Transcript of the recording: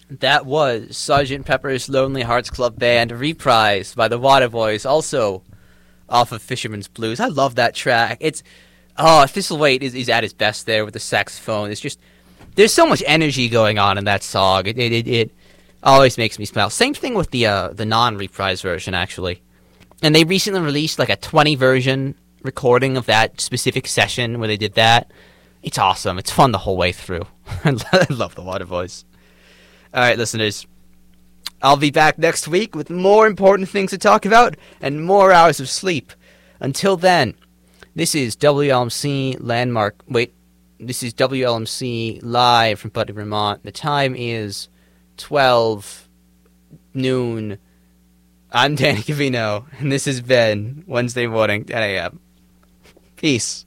That was Sergeant Pepper's Lonely Hearts Club Band, reprised by the Waterboys, also off of Fisherman's Blues. I love that track. Thistlethwaite is at his best there with the saxophone. It's just, there's so much energy going on in that song. It always makes me smile. Same thing with the non-reprise version, actually. And they recently released like a 20 version recording of that specific session where they did that. It's awesome. It's fun the whole way through. I love the Waterboys. All right, listeners. I'll be back next week with more important things to talk about and more hours of sleep. Until then, this is WLMC Landmark. Wait, this is WLMC live from Putney, Vermont. The time is 12 noon. I'm Danny Cavino, and this has been Wednesday morning, 10 a.m. Peace.